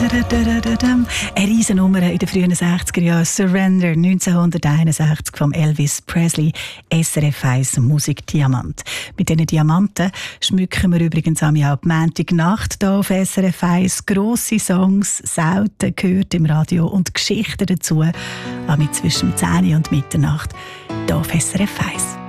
Eine Riesennummer in den frühen 60er Jahren. Surrender 1961 von Elvis Presley. SRF 1 Musikdiamant. Mit diesen Diamanten schmücken wir übrigens auch die Montagnacht hier auf SRF 1. Grosse Songs, selten gehört im Radio und Geschichten dazu. Auch mit zwischen 10 und Mitternacht hier auf SRF 1.